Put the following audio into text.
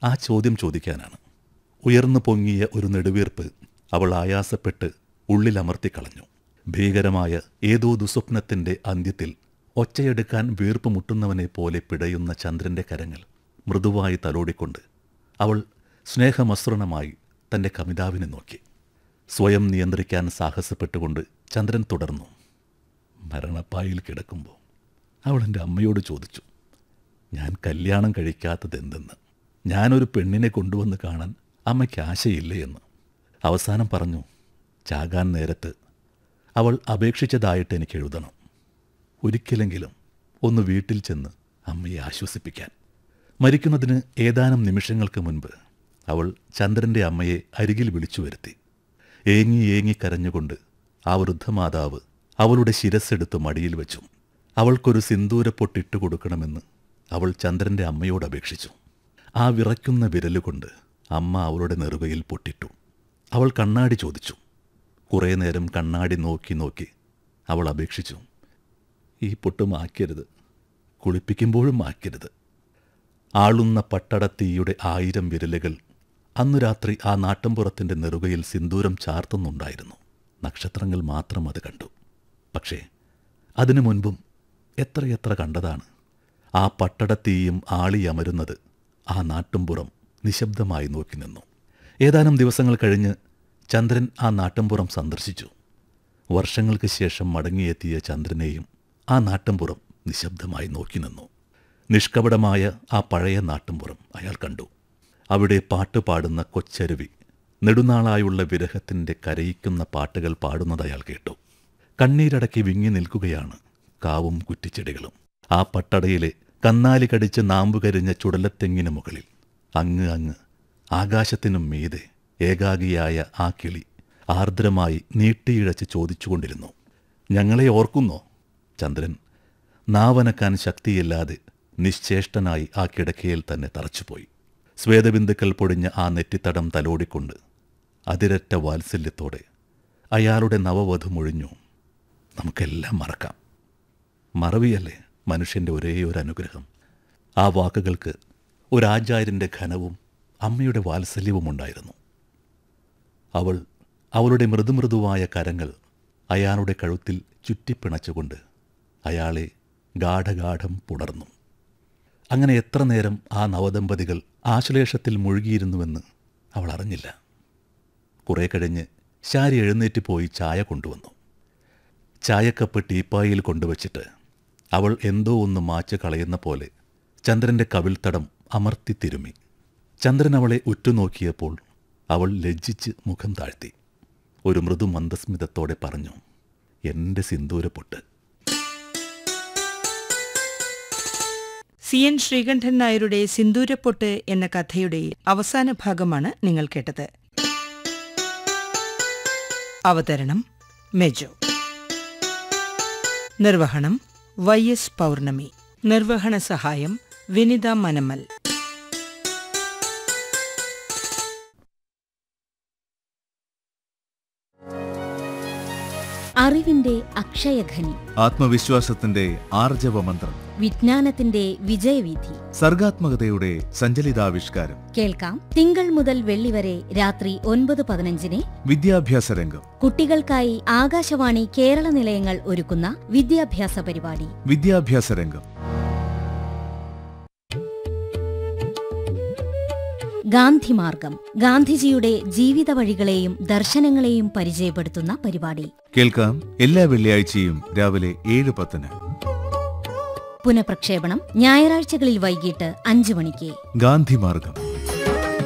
ആ ചോദ്യം ചോദിക്കാനാണ്. ഉയർന്നു പൊങ്ങിയ ഒരു നെടുവീർപ്പ് അവൾ ആയാസപ്പെട്ട് ഉള്ളിലമർത്തിക്കളഞ്ഞു. ഭീകരമായ ഏതോ ദുസ്വപ്നത്തിൻ്റെ അന്ത്യത്തിൽ ഒച്ചയെടുക്കാൻ വീർപ്പ് മുട്ടുന്നവനെ പോലെ പിടയുന്ന ചന്ദ്രൻ്റെ കരങ്ങൾ മൃദുവായി തലോടിക്കൊണ്ട് അവൾ സ്നേഹമസൃണമായി തൻ്റെ കമിതാവിനെ നോക്കി. സ്വയം നിയന്ത്രിക്കാൻ സാഹസപ്പെട്ടുകൊണ്ട് ചന്ദ്രൻ തുടർന്നു. മരണപ്പായിൽ കിടക്കുമ്പോൾ അവൾ എൻ്റെ അമ്മയോട് ചോദിച്ചു, ഞാൻ കല്യാണം കഴിക്കാത്തതെന്തെന്ന്, ഞാനൊരു പെണ്ണിനെ കൊണ്ടുവന്ന് കാണാൻ അമ്മയ്ക്ക് ആശയില്ലേ എന്ന്. അവസാനം പറഞ്ഞു, ചാകാൻ നേരത്ത് അവൾ അപേക്ഷിച്ചതായിട്ട് എനിക്ക് എഴുതണം, ഒരിക്കലെങ്കിലും ഒന്ന് വീട്ടിൽ ചെന്ന് അമ്മയെ ആശ്വസിപ്പിക്കാൻ. മരിക്കുന്നതിന് ഏതാനും നിമിഷങ്ങൾക്ക് മുൻപ് അവൾ ചന്ദ്രൻ്റെ അമ്മയെ അരികിൽ വിളിച്ചു വരുത്തി. ഏങ്ങി ഏങ്ങി കരഞ്ഞുകൊണ്ട് ആ വൃദ്ധമാതാവ് അവളുടെ ശിരസ്സെടുത്ത് മടിയിൽ വെച്ചു. അവൾക്കൊരു സിന്ദൂരപ്പൊട്ടിട്ടു കൊടുക്കണമെന്ന് അവൾ ചന്ദ്രൻ്റെ അമ്മയോട് അപേക്ഷിച്ചു. ആ വിറയ്ക്കുന്ന വിരലുകൊണ്ട് അമ്മ അവളുടെ നെറുകയിൽ പൊട്ടിട്ടു. അവൾ കണ്ണാടി ചോദിച്ചു. കുറേ നേരം കണ്ണാടി നോക്കി നോക്കി അവൾ അപേക്ഷിച്ചു, ഈ പൊട്ട് മാക്കരുത്, കുളിപ്പിക്കുമ്പോഴും മാക്കരുത്. ആളുന്ന പട്ടടത്തീയുടെ 1000 വിരലുകൾ അന്നു രാത്രി ആ നാട്ടുംപുറത്തിൻ്റെ നെറുകയിൽ സിന്ദൂരം ചാർത്തുന്നുണ്ടായിരുന്നു. നക്ഷത്രങ്ങൾ മാത്രം അത് കണ്ടു. പക്ഷേ അതിനു മുൻപും എത്രയെത്ര കണ്ടതാണ്. ആ പട്ടടത്തീയും ആളിയമരുന്നത് ആ നാട്ടുംപുറം നിശബ്ദമായി നോക്കി നിന്നു. ഏതാനും ദിവസങ്ങൾ കഴിഞ്ഞ് ചന്ദ്രൻ ആ നാട്ടുംപുറം സന്ദർശിച്ചു. വർഷങ്ങൾക്ക് ശേഷം മടങ്ങിയെത്തിയ ചന്ദ്രനെയും ആ നാട്ടുംപുറം നിശബ്ദമായി നോക്കി നിന്നു. നിഷ്കപടമായ ആ പഴയ നാട്ടുംപുറം അയാൾ കണ്ടു. അവിടെ പാട്ടുപാടുന്ന കൊച്ചരുവി നെടുനാളായുള്ള വിരഹത്തിൻ്റെ കരയിക്കുന്ന പാട്ടുകൾ പാടുന്നത് അയാൾ കേട്ടു. കണ്ണീരടക്കി വിങ്ങി നിൽക്കുകയാണ് കാവും കുറ്റിച്ചെടികളും. ആ പട്ടടയിലെ കന്നാലി കടിച്ച് നാമ്പുകരിഞ്ഞ ചുടലത്തെങ്ങിന് മുകളിൽ അങ്ങ് ആകാശത്തിനും മീതെ ഏകാഗിയായ ആ കിളി ആർദ്രമായി നീട്ടിയിഴച്ച് ചോദിച്ചുകൊണ്ടിരുന്നു, ഞങ്ങളെ ഓർക്കുന്നോ? ചന്ദ്രൻ നാവനക്കാൻ ശക്തിയില്ലാതെ നിശ്ചേഷ്ടനായി ആ കിടക്കയിൽ തന്നെ തറച്ചുപോയി. സ്വേദബിന്ദുക്കൾ പൊടിഞ്ഞ ആ നെറ്റിത്തടം തലോടിക്കൊണ്ട് അതിരറ്റ വാത്സല്യത്തോടെ അയാളുടെ നവവധു മൊഴിഞ്ഞു, നമുക്കെല്ലാം മറക്കാം. മറവിയല്ലേ മനുഷ്യൻ്റെ ഒരേ ഒരു അനുഗ്രഹം. ആ വാക്കുകൾക്ക് ഒരാചാര്യൻ്റെ ഘനവും അമ്മയുടെ വാത്സല്യവുമുണ്ടായിരുന്നു. അവൾ അവളുടെ മൃദുമൃദുവായ കരങ്ങൾ അയാളുടെ കഴുത്തിൽ ചുറ്റിപ്പിണച്ചുകൊണ്ട് അയാളെ ഗാഠഗാഠം പുണർന്നു. അങ്ങനെ എത്ര നേരം ആ നവദമ്പതികൾ ആശ്ലേഷത്തിൽ മുഴുകിയിരുന്നുവെന്ന് അവൾ അറിഞ്ഞില്ല. കുറേ കഴിഞ്ഞ് ശാരി എഴുന്നേറ്റ് പോയി ചായ കൊണ്ടുവന്നു. ചായക്കപ്പ് ടീപ്പായിൽ കൊണ്ടുവച്ചിട്ട് അവൾ എന്തോ ഒന്ന് മാച്ച് കളയുന്ന പോലെ ചന്ദ്രൻ്റെ കവിൾത്തടം അമർത്തി തിരുമ്മി. ചന്ദ്രൻ അവളെ ഉറ്റുനോക്കിയപ്പോൾ അവൾ ലജ്ജിച്ച് മുഖം താഴ്ത്തി. ഒരു മൃദു മന്ദസ്മിതത്തോടെ പറഞ്ഞു, എൻ്റെ സിന്ദൂരപ്പൊട്ട്. CN ശ്രീകണ്ഠൻ നായരുടെ സിന്ദൂരപ്പൊട്ട് എന്ന കഥയുടെ അവസാന ഭാഗമാണ് നിങ്ങൾ കേട്ടത്. അവതരണം മെജോ. നിർവഹണം YS പൗർണമി. നിർവഹണ സഹായം വിനിത മനമൽ. അറിവിന്റെ അക്ഷയഖനി, ആത്മവിശ്വാസത്തിന്റെ ആർജവമന്ത്രം, വിജ്ഞാനത്തിന്റെ വിജയവീഥി, സർഗാത്മകതയുടെ സഞ്ചലിതാവിഷ്കാരം. കേൾക്കാം തിങ്കൾ മുതൽ വെള്ളി വരെ രാത്രി 9:15 വിദ്യാഭ്യാസ രംഗം. കുട്ടികൾക്കായി ആകാശവാണി കേരള നിലയങ്ങൾ ഒരുക്കുന്ന വിദ്യാഭ്യാസ പരിപാടി വിദ്യാഭ്യാസ രംഗം. ഗാന്ധിമാർഗം, ഗാന്ധിജിയുടെ ജീവിത വഴികളെയും ദർശനങ്ങളെയും പരിചയപ്പെടുത്തുന്ന പരിപാടി. കേൾക്കാം എല്ലാ വെള്ളിയാഴ്ചയും രാവിലെ 7:10. പുനഃപ്രക്ഷേപണം ഞായറാഴ്ചകളിൽ വൈകിട്ട് 5 മണിക്ക്. ഗാന്ധിമാർഗം.